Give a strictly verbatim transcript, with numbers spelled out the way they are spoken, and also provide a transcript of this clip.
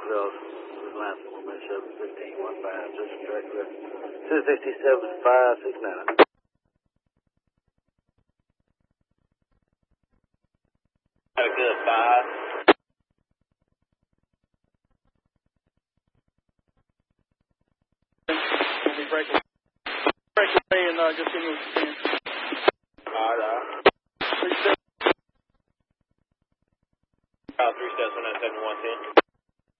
Close. Lance one seven fifteen one five. Just track with two fifty-seven five six nine. Got a good five. We'll be breaking, breaking away and uh, just give me what you can. All right, all right.